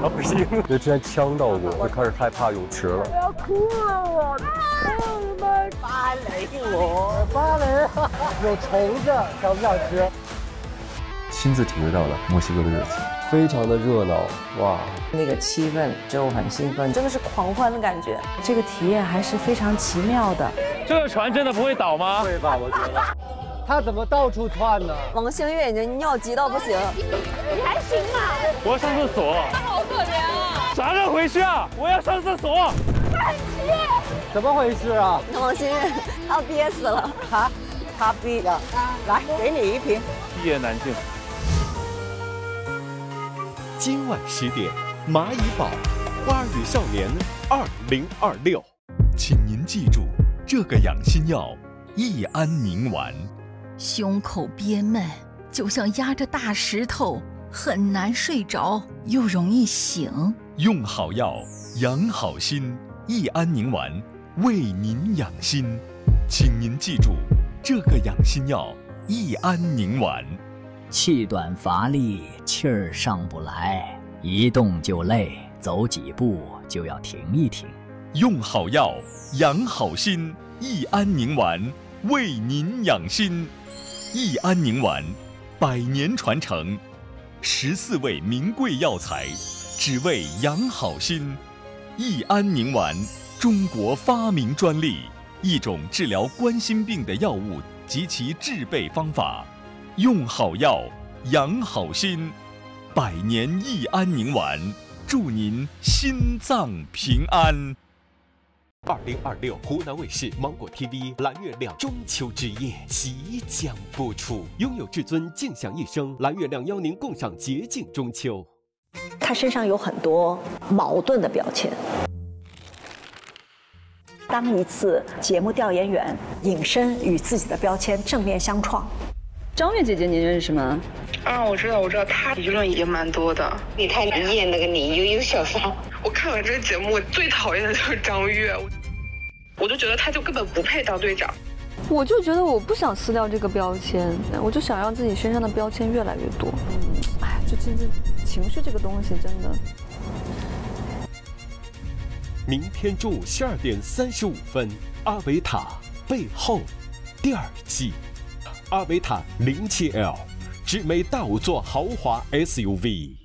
不是因为之前呛到过，就开始害怕泳池了。 我要哭了，我芭蕾，芭蕾，有虫子，想不想吃？ 亲自体会到了墨西哥的热情，非常的热闹，哇！ 那个气氛就很兴奋， 真的是狂欢的感觉。 这个体验还是非常奇妙的。 这个船真的不会倒吗？ 会吧，我觉得。 他怎么到处窜呢？ 王星越已经尿急到不行， 你还行吗？ 我要上厕所。 他好可怜啊！ 啥时候回去啊？我要上厕所。 他很急，怎么回事啊？ 王星越他要憋死了。 他逼的，来给你一瓶。 一言难尽。 今晚10点，蚂蚁堡花语少年2026，请您记住这个养心药益安宁丸。 胸口憋闷，就像压着大石头，很难睡着，又容易醒。 用好药，养好心，益安宁丸为您养心，请您记住这个养心药益安宁丸。 气短乏力，气儿上不来，一动就累，走几步就要停一停。 用好药，养好心，益安宁丸为您养心。益安宁丸100年传承，14味名贵药材，只为养好心。益安宁丸，中国发明专利，一种治疗冠心病的药物及其制备方法。用好药，养好心，100年益安宁丸，祝您心脏平安。2026湖南卫视、芒果 TV《蓝月亮中秋之夜》即将播出，拥有至尊，静享一生。蓝月亮邀您共赏洁净中秋。 他身上有很多矛盾的标签。当一次节目调研员隐身与自己的标签正面相撞。 张悦姐姐，您认识吗？ 啊，我知道，她舆论也蛮多的。 你太演那个你悠悠小芳。 我看完这个节目，我最讨厌的就是张悦，我就觉得他就根本不配当队长。 我就觉得我不想撕掉这个标签，我就想让自己身上的标签越来越多。哎，就真正情绪这个东西真的。 明天中午12点35分，阿维塔背后第2季。阿维塔07L， 直美大5座豪华 SUV。